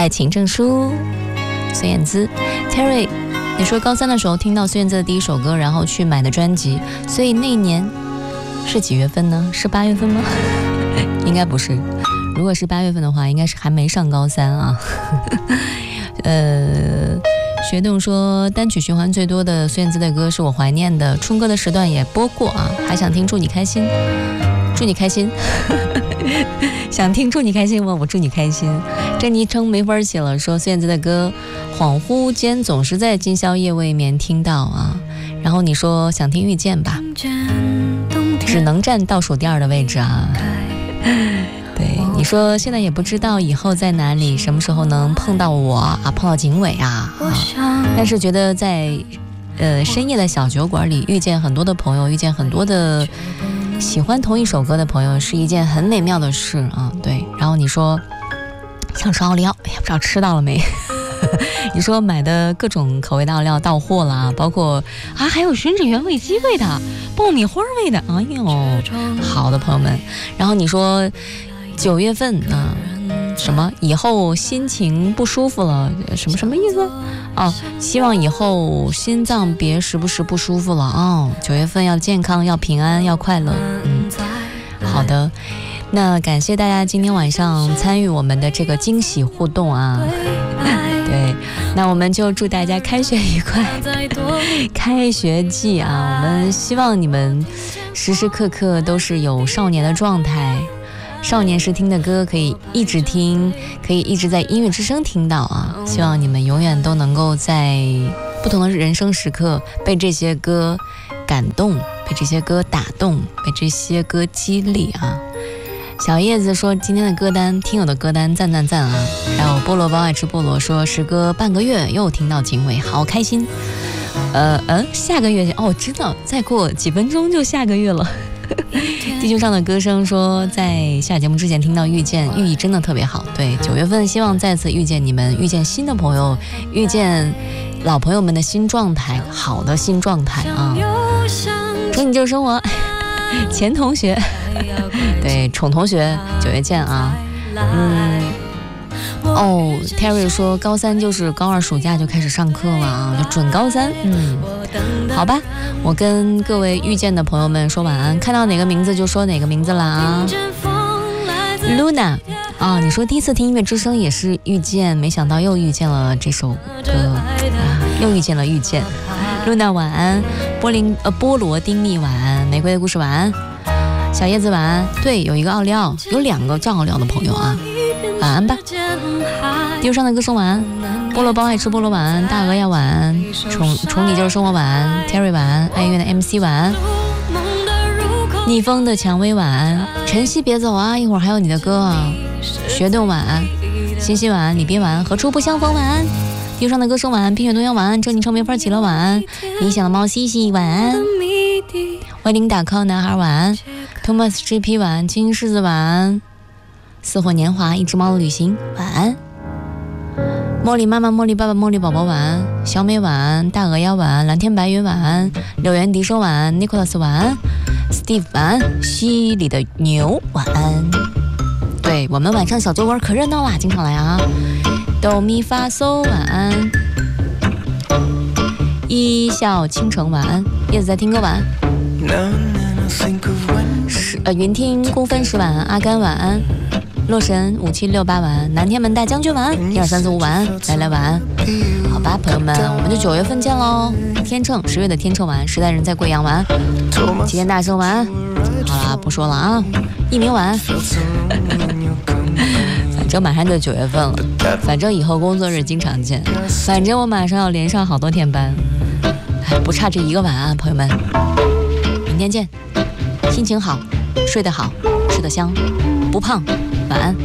爱情证书，孙燕姿。 Terry， 你说高3的时候听到孙燕姿的第一首歌，然后去买的专辑，所以那一年是几月份呢？是8月份吗？应该不是，如果是8月份的话，应该是还没上高3啊。学动说单曲循环最多的孙燕姿的歌是我怀念的，春歌的时段也播过啊，还想听祝你开心，祝你开心。想听祝你开心吗？我祝你开心。这昵称没法写了，说孙燕姿的歌恍惚间总是在今宵夜未眠听到啊。然后你说想听遇见吧，只能站倒数第2的位置啊。对，你说现在也不知道以后在哪里，什么时候能碰到我啊，碰到景伟啊，但是觉得在深夜的小酒馆里遇见很多的朋友，遇见很多的喜欢同一首歌的朋友，是一件很美妙的事啊。对，然后你说想吃奥利奥，也不知道吃到了没。你说买的各种口味的奥利奥到货了，包括啊还有吮指原味鸡味的，爆米花味的，哎呦，好的朋友们。然后你说9月份啊，什么以后心情不舒服了，什么意思？哦，希望以后心脏别时不时不舒服了哦。9月份要健康，要平安，要快乐。好的，那感谢大家今天晚上参与我们的这个惊喜互动啊。对，那我们就祝大家开学愉快，开学季啊，我们希望你们时时刻刻都是有少年的状态。少年时听的歌可以一直听，可以一直在音乐之声听到啊！希望你们永远都能够在不同的人生时刻被这些歌感动，被这些歌打动，被这些歌激励啊！小叶子说今天的歌单，听友的歌单赞赞啊！还有菠萝包爱吃菠萝说时隔半个月又听到景伟，好开心。下个月哦，知道再过几分钟就下个月了。地球上的歌声说在下节目之前听到遇见，寓意真的特别好。对，9月份希望再次遇见你们，遇见新的朋友，遇见老朋友们的新状态，好的新状态啊！祝你就是生活，前同学，对，宠同学，9月见啊！哦 ，Terry 说高3就是高2暑假就开始上课了啊，就准高3。好吧，我跟各位遇见的朋友们说晚安，看到哪个名字就说哪个名字了啊。Luna 啊，你说第一次听音乐之声也是遇见，没想到又遇见了这首歌啊，又遇见了遇见。Luna 晚安，菠萝丁蜜晚安，玫瑰的故事晚安，小叶子晚安。对，有一个奥利奥，有2个叫奥利奥的朋友啊。晚安吧，地球上的歌声晚安，菠萝包爱吃菠萝晚安，大鹅呀晚安，宠你就是生活晚安 ，Terry 晚安，爱乐的 MC 晚安，逆风的蔷薇晚安，晨曦别走啊，一会儿还有你的歌啊，学动晚安，欣欣晚安，李斌晚安，何处不相逢晚安，地球上的歌声晚安，冰雪东阳晚安，这昵称没法起了晚安，理想的猫西西晚安，威灵打 call 男孩晚安 ，Thomas GP 晚安，金狮子晚安。似火年华，一只猫的旅行，晚安。茉莉妈妈、茉莉爸爸、茉莉宝宝晚安，小美晚安，大鹅鸭晚安，蓝天白云晚安，柳原笛声晚安 ，Nicholas 晚安 ，Steve 晚安，溪里的牛晚安。对，我们晚上小酒馆可热闹啦，经常来啊。哆咪发嗦晚安，一笑倾城晚安，叶子在听歌晚安。云听公分10晚安，阿甘晚安。洛神5768晚安，南天门大将军晚安，12345晚安，来晚安。好吧，朋友们，我们就9月份见喽。天秤10月的天秤晚安，时代人在贵阳晚安，齐天大圣晚安。好啦，不说了啊，一鸣晚安。反正马上就9月份了，反正以后工作日经常见，反正我马上要连上好多天班，不差这一个晚安，朋友们，明天见。心情好，睡得好，吃得香，不胖，晚安。